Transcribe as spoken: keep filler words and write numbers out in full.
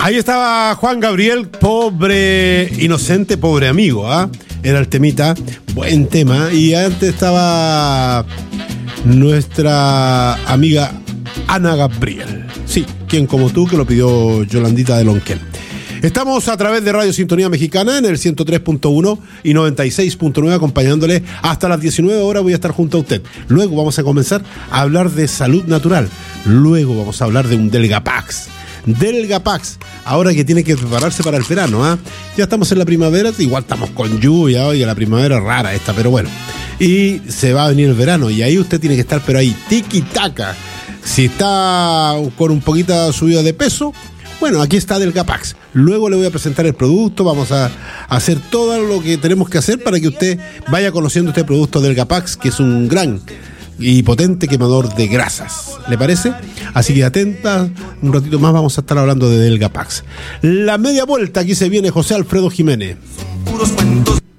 Ahí estaba Juan Gabriel, pobre inocente, pobre amigo, ¿ah? ¿eh? Era el temita, buen tema. Y antes estaba nuestra amiga Ana Gabriel. Sí, quien como tú, que lo pidió Yolandita de Lonquén. Estamos a través de Radio Sintonía Mexicana en el ciento tres punto uno y noventa y seis punto nueve acompañándole hasta las diecinueve horas. Voy a estar junto a usted. Luego vamos a comenzar a hablar de salud natural. Luego vamos a hablar de un Delgapax. Delgapax, ahora que tiene que prepararse para el verano, ¿ah? ¿eh? Ya estamos en la primavera, igual estamos con lluvia, oye, la primavera es rara esta, pero bueno. Y se va a venir el verano y ahí usted tiene que estar, pero ahí, tiki-taka. Si está con un poquito subida de peso, bueno, aquí está Delgapax. Luego le voy a presentar el producto, vamos a hacer todo lo que tenemos que hacer para que usted vaya conociendo este producto Delgapax, que es un gran y potente quemador de grasas. ¿Le parece? Así que atenta, un ratito más vamos a estar hablando de Delgapax. La media vuelta, aquí se viene José Alfredo Jiménez. Puros cuentos.